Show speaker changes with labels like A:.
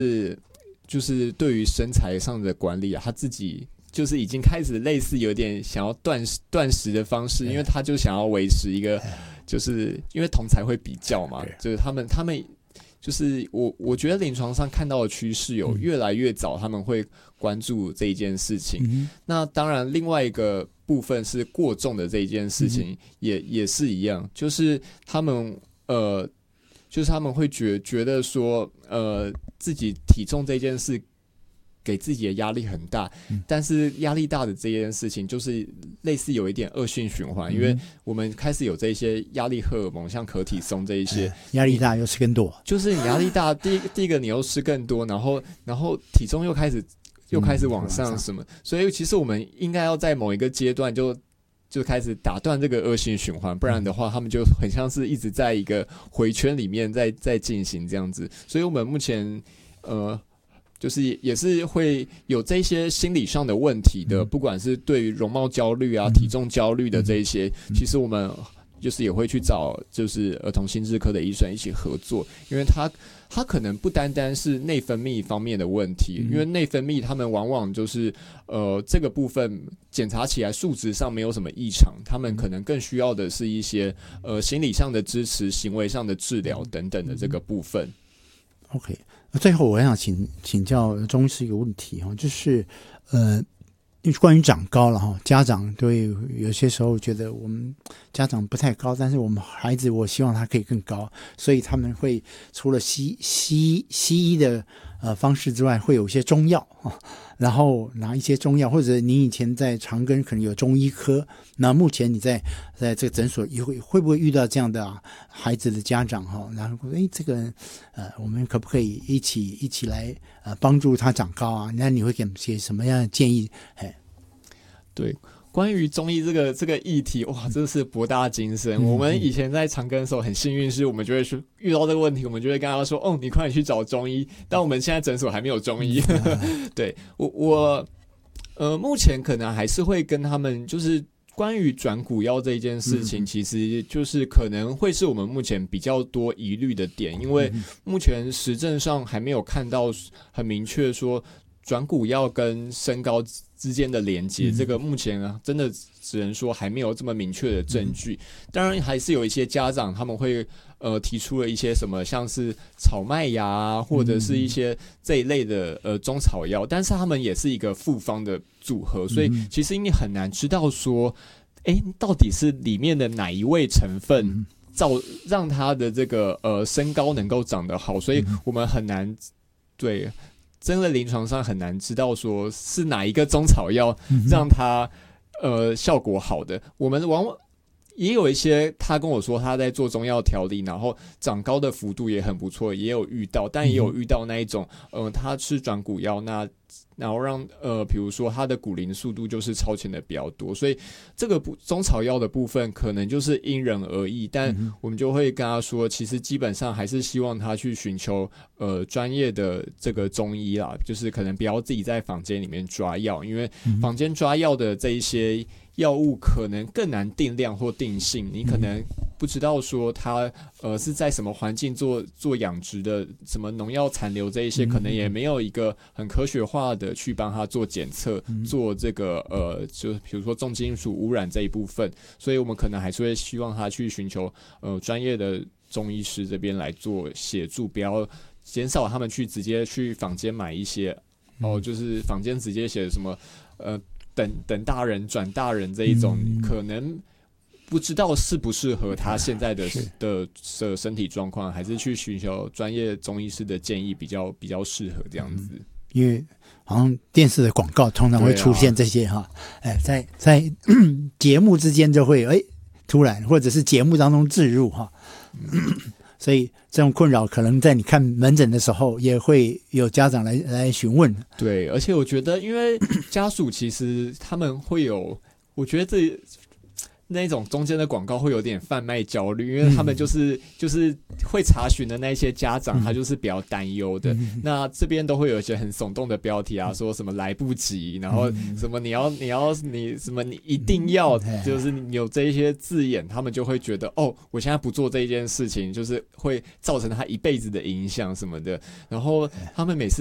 A: 就是对于身材上的管理啊，他自己就是已经开始类似有点想要断食的方式，因为他就想要维持一个，就是因为同才会比较嘛，就是他们就是我觉得临床上看到的趋势有越来越早，他们会关注这一件事情。那当然，另外一个部分是过重的这一件事情，也是一样，就是他们就是他们会觉得说，自己体重这件事给自己的压力很大，但是压力大的这件事情就是类似有一点恶性循环，因为我们开始有这些压力荷尔蒙，像可体松这一些，
B: 压力大又吃更多，
A: 就是你压力大，第一个你又吃更多，然后体重又开始往上什么，所以其实我们应该要在某一个阶段就开始打断这个恶性循环，不然的话，他们就很像是一直在一个回圈里面在进行这样子。所以我们目前就是也是会有这些心理上的问题的，不管是对于容貌焦虑啊、体重焦虑的这一些，其实我们就是也会去找就是儿童心智科的医生一起合作，因为他可能不单单是内分泌方面的问题，因为内分泌他们往往就是这个部分检查起来数值上没有什么异常，他们可能更需要的是一些心理上的支持、行为上的治疗等等的这个部分。
B: OK， 最后我想请教钟医师一个问题哈，就是关于长高了哈，家长对有些时候觉得我们家长不太高，但是我们孩子我希望他可以更高，所以他们会除了西医的方式之外，会有一些中药然后拿一些中药，或者你以前在长庚可能有中医科，那目前你在这个诊所也会不会遇到这样的孩子的家长然后这个我们可不可以一起来帮助他长高啊？那你会给些什么样的建议？
A: 对，关于中医这个议题，哇，真的是博大精深。我们以前在长庚的时候很幸运，是我们就会去遇到这个问题，我们就会跟他说：“哦，你快点去找中医。”但我们现在诊所还没有中医。对，我目前可能还是会跟他们，就是关于转骨药这一件事情，其实就是可能会是我们目前比较多疑虑的点，因为目前实证上还没有看到很明确说转骨药跟身高之间的连接，这个目前真的只能说还没有这么明确的证据。当然还是有一些家长他们会提出了一些什么像是草麦芽啊，或者是一些这一类的中草药，但是他们也是一个复方的组合，所以其实你很难知道说到底是里面的哪一味成分让他的这个身高能够长得好，所以我们很难对真的临床上很难知道说是哪一个中草药让它效果好的。我们往往也有一些他跟我说他在做中药调理，然后长高的幅度也很不错，也有遇到，但也有遇到那一种他吃转骨药，然后让比如说他的骨龄速度就是超前的比较多，所以这个中草药的部分可能就是因人而异，但我们就会跟他说，其实基本上还是希望他去寻求专业的这个中医啦，就是可能不要自己在坊间里面抓药，因为坊间抓药的这一些药物可能更难定量或定性，你可能不知道说它是在什么环境做养殖的，什么农药残留这一些，可能也没有一个很科学化的去帮它做检测，做这个就比如说重金属污染这一部分，所以我们可能还是会希望他去寻求专业的中医师这边来做协助，不要减少他们直接去坊间买一些就是坊间直接写什么等大人转大人这一种，可能不知道适不适合他现在的身体状况，还是去寻求专业中医师的建议比较适合这样子。
B: 因为好像电视的广告通常会出现这些在节目之间就会突然或者是节目当中置入所以这种困扰可能在你看门诊的时候也会有家长来询问。
A: 对，而且我觉得因为家属其实他们会有，我觉得那种中间的广告会有点贩卖焦虑，因为他们就是会查询的那些家长，他就是比较担忧的。那这边都会有一些很耸动的标题啊，说什么来不及，然后什么你什么你一定要，就是你有这一些字眼，他们就会觉得哦，我现在不做这一件事情，就是会造成他一辈子的影响什么的。然后他们每次